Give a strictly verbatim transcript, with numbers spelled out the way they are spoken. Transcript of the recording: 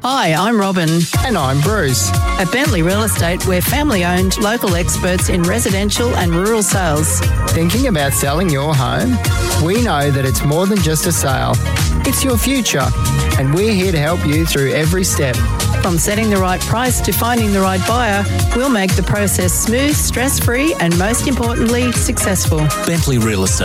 Hi, I'm Robin. And I'm Bruce. At Bentley Real Estate, we're family-owned, local experts in residential and rural sales. Thinking about selling your home? We know that it's more than just a sale. It's your future, and we're here to help you through every step. From setting the right price to finding the right buyer, we'll make the process smooth, stress-free, and most importantly, successful. Bentley Real Estate.